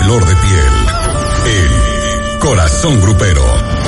flor de piel. El Corazón Grupero.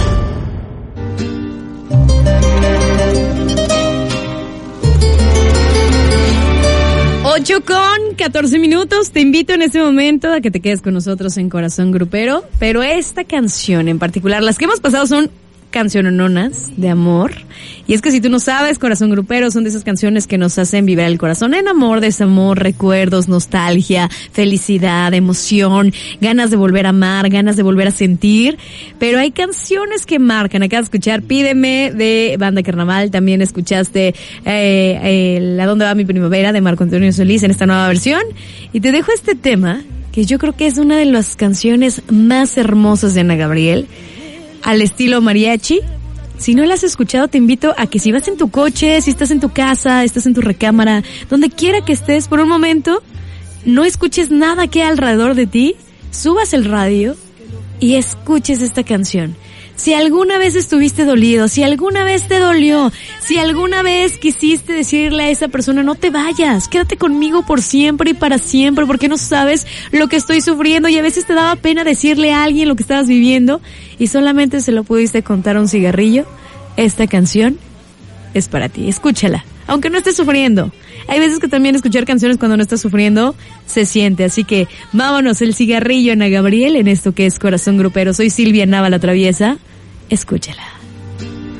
8:14. Te invito en este momento a que te quedes con nosotros en Corazón Grupero, pero esta canción en particular, las que hemos pasado son canciononas de amor, y es que si tú no sabes, Corazón Grupero son de esas canciones que nos hacen vibrar el corazón en amor, desamor, recuerdos, nostalgia, felicidad, emoción, ganas de volver a amar, ganas de volver a sentir, pero hay canciones que marcan. Acabas de escuchar Pídeme de Banda Carnaval, también escuchaste ¿A dónde va mi primavera? De Marco Antonio Solís en esta nueva versión, y te dejo este tema que yo creo que es una de las canciones más hermosas de Ana Gabriel, al estilo mariachi. Si no la has escuchado, te invito a que si vas en tu coche, si estás en tu casa, estás en tu recámara, donde quiera que estés, por un momento, no escuches nada que hay alrededor de ti, subas el radio y escuches esta canción. Si alguna vez estuviste dolido, si alguna vez te dolió, si alguna vez quisiste decirle a esa persona, no te vayas, quédate conmigo por siempre y para siempre, porque no sabes lo que estoy sufriendo, y a veces te daba pena decirle a alguien lo que estabas viviendo y solamente se lo pudiste contar a un cigarrillo, esta canción es para ti. Escúchala, aunque no estés sufriendo. Hay veces que también escuchar canciones cuando no estás sufriendo se siente, así que vámonos, el cigarrillo, Ana Gabriel, en esto que es Corazón Grupero. Soy Silvia Nava, la traviesa. Escúchala.